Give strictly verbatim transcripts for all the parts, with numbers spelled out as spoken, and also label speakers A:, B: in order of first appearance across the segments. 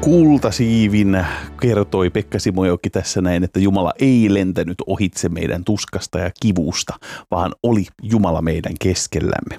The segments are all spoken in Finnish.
A: Kultasiivin kertoi Pekka Simojoki tässä näin, että Jumala ei lentänyt ohitse meidän tuskasta ja kivusta, vaan oli Jumala meidän keskellämme.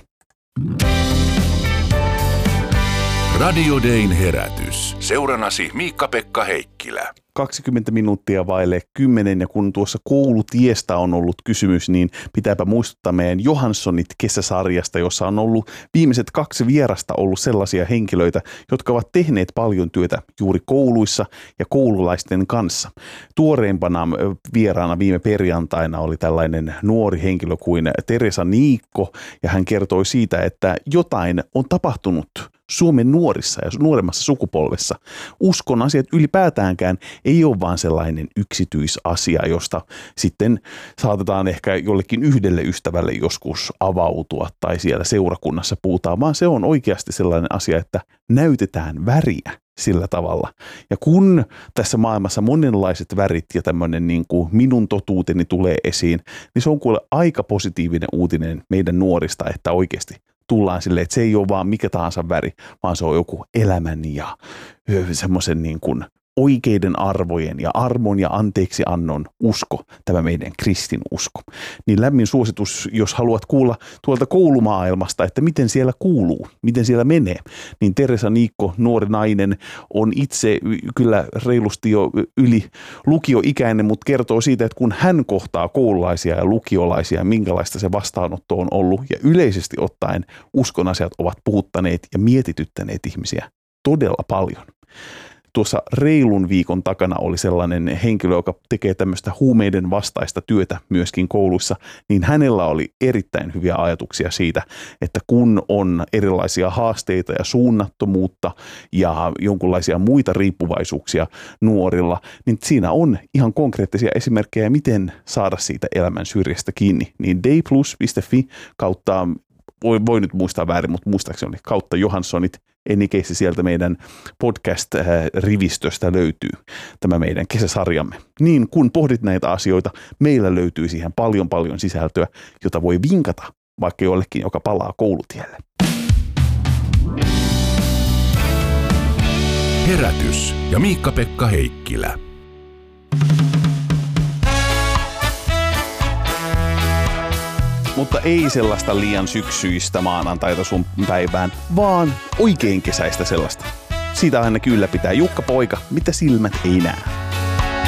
B: Radio Dayn herätys. Seurannasi Miikka-Pekka Heikkilä.
A: kaksikymmentä minuuttia vaille kymmenen, ja kun tuossa koulutiestä on ollut kysymys, niin pitääpä muistuttaa meidän Johanssonit kesäsarjasta, jossa on ollut viimeiset kaksi vierasta ollut sellaisia henkilöitä, jotka ovat tehneet paljon työtä juuri kouluissa ja koululaisten kanssa. Tuoreimpana vieraana viime perjantaina oli tällainen nuori henkilö kuin Teresa Niikko, ja hän kertoi siitä, että jotain on tapahtunut Suomen nuorissa ja nuoremmassa sukupolvessa. Uskon asiat ylipäätäänkään ei ole vaan sellainen yksityisasia, josta sitten saatetaan ehkä jollekin yhdelle ystävälle joskus avautua tai siellä seurakunnassa puhutaan, vaan se on oikeasti sellainen asia, että näytetään väriä sillä tavalla. Ja kun tässä maailmassa monenlaiset värit ja tämmöinen niin kuin minun totuuteni tulee esiin, niin se on kuule aika positiivinen uutinen meidän nuorista, että oikeasti tullaan silleen, että se ei ole vaan mikä tahansa väri, vaan se on joku elämän ja semmoisen niin kuin oikeiden arvojen ja armon ja anteeksiannon usko, tämä meidän kristin usko. Niin lämmin suositus, jos haluat kuulla tuolta koulumaailmasta, että miten siellä kuuluu, miten siellä menee, niin Teresa Niikko, nuori nainen, on itse kyllä reilusti jo yli lukioikäinen, mutta kertoo siitä, että kun hän kohtaa koululaisia ja lukiolaisia, minkälaista se vastaanotto on ollut, ja yleisesti ottaen uskon asiat ovat puhuttaneet ja mietityttäneet ihmisiä todella paljon. Tuossa reilun viikon takana oli sellainen henkilö, joka tekee tämmöistä huumeiden vastaista työtä myöskin kouluissa, niin hänellä oli erittäin hyviä ajatuksia siitä, että kun on erilaisia haasteita ja suunnattomuutta ja jonkinlaisia muita riippuvaisuuksia nuorilla, niin siinä on ihan konkreettisia esimerkkejä, miten saada siitä elämän syrjästä kiinni. Niin dayplus piste fi kautta, voi, voi nyt muistaa väärin, mutta muistaakseni kautta Johanssonit, Enikeissi sieltä meidän podcast-rivistöstä löytyy tämä meidän kesäsarjamme. Niin kun pohdit näitä asioita, meillä löytyy siihen paljon paljon sisältöä, jota voi vinkata vaikka jollekin, joka palaa koulutielle.
B: Herätys ja Miikka-Pekka Heikkilä.
A: Mutta ei sellaista liian syksyistä maanantaita sun päivään, vaan oikein kesäistä sellaista. Siitä aina kyllä pitää Jukka Poika, mitä silmät ei näe.